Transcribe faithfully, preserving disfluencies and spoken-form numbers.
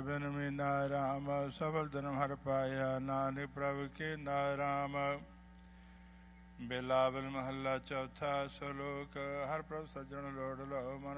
ਬਿਨ ਮੀਨਾ ਰਾਮ ਸਫਲ ਧਰਮ ਹਰ ਪਾਇਆ ਨਾਨਕ ਪ੍ਰਭ ਕੇ ਨਾਮ ਬਿਲਾਵਲ ਮਹੱਲਾ ਚੌਥਾ ਸਲੋਕ ਹਰ ਪ੍ਰਭ ਸੱਜਣ ਲੋੜ ਲਓ ਮਨ